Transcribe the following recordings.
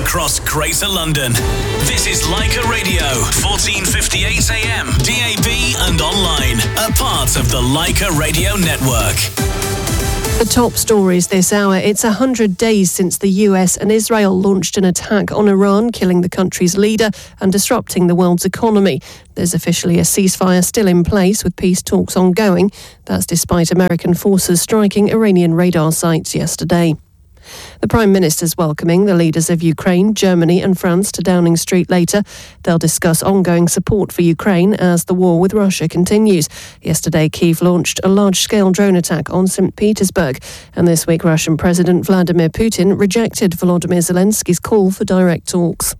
across Greater London. This is Leica Radio, 1458 AM, DAB and online. A part of the Leica Radio Network. The top stories this hour. It's 100 days since the US and Israel launched an attack on Iran, killing the country's leader and disrupting the world's economy. There's officially a ceasefire still in place with peace talks ongoing. That's despite American forces striking Iranian radar sites yesterday. The Prime Minister's welcoming the leaders of Ukraine, Germany and France to Downing Street later. They'll discuss ongoing support for Ukraine as the war with Russia continues. Yesterday, Kyiv launched a large-scale drone attack on St. Petersburg. And this week, Russian President Vladimir Putin rejected Volodymyr Zelensky's call for direct talks.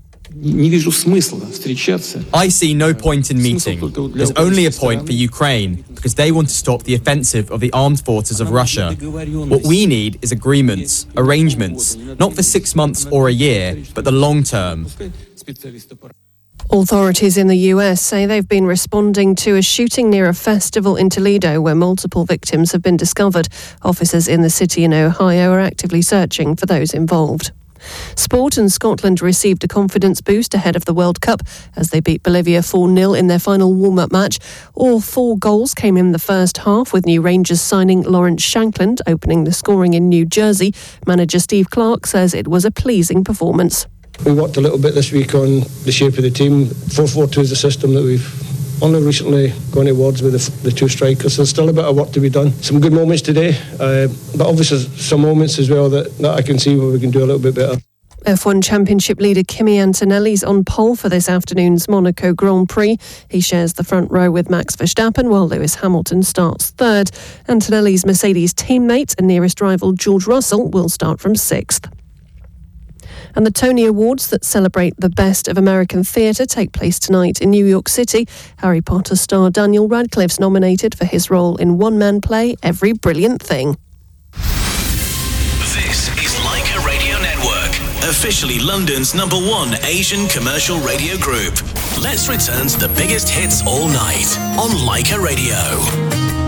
I see no point in meeting. There's only a point for Ukraine, because they want to stop the offensive of the armed forces of Russia. What we need is agreements, arrangements, not for 6 months or a year, but the long term. Authorities in the US say they've been responding to a shooting near a festival in Toledo where multiple victims have been discovered. Officers in the city in Ohio are actively searching for those involved. Sport, and Scotland received a confidence boost ahead of the World Cup as they beat Bolivia 4-0 in their final warm-up match. All 4 goals came in the first half, with new Rangers signing Lawrence Shankland opening the scoring in New Jersey. Manager Steve Clarke says it was a pleasing performance. We worked a little bit this week on the shape of the team. 4-4-2 is a system that we've only recently gone towards with the 2 strikers. There's still a bit of work to be done. Some good moments today, but obviously some moments as well that I can see where we can do a little bit better. F1 Championship leader Kimi Antonelli's on pole for this afternoon's Monaco Grand Prix. He shares the front row with Max Verstappen while Lewis Hamilton starts third. Antonelli's Mercedes teammate and nearest rival George Russell will start from 6th. And the Tony Awards that celebrate the best of American theatre take place tonight in New York City. Harry Potter star Daniel Radcliffe's nominated for his role in one-man play Every Brilliant Thing. This is Leica Radio Network, officially London's #1 Asian commercial radio group. Let's return to the biggest hits all night on Leica Radio.